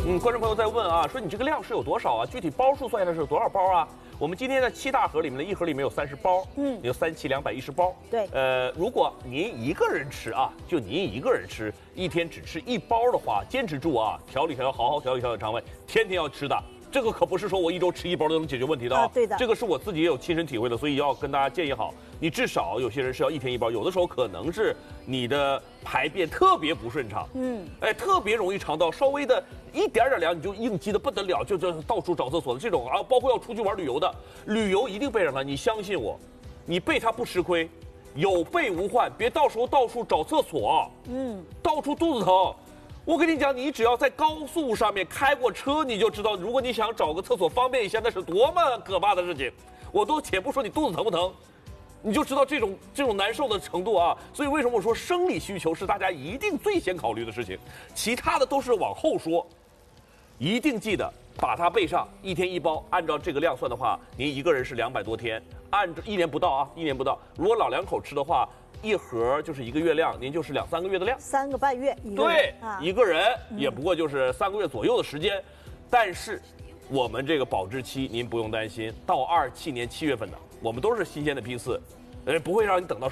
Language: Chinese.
观众朋友在问啊，说你这个量是有多少啊？具体包数算下来是有多少包啊？我们今天的7大盒里面的一盒里面有30包，有3期210包。 对， 如果您一个人吃啊，就您一个人吃，一天只吃1包的话，坚持住啊，调理好好调理肠胃，天天要吃的。这个可不是说我1周吃1包就能解决问题的啊！ 对的， 这个是我自己也有亲身体会的，所以要跟大家建议好，你至少有些人是要1天1包，有的时候可能是你的排便特别不顺畅，特别容易肠道稍微的一点点凉你就应激的不得了，就到处找厕所的这种啊，包括要出去玩旅游的，旅游一定备上它，你相信我，你备它不吃亏，有备无患，别到时候到处找厕所，到处肚子疼。我跟你讲，你只要在高速上面开过车，你就知道，如果你想找个厕所方便一下，那是多么可怕的事情。我都且不说你肚子疼不疼，你就知道这种难受的程度啊。所以为什么我说生理需求是大家一定最先考虑的事情，其他的都是往后说。一定记得把它备上，1天1包，按照这个量算的话，您一个人是200多天，按照1年不到啊，1年不到。如果老两口吃的话，一盒就是1个月量，您就是2、3个月的量 ，3个半月一个人。对，一个人也不过就是3个月左右的时间。但是我们这个保质期您不用担心，到27年7月份的，我们都是新鲜的批次，不会让你等到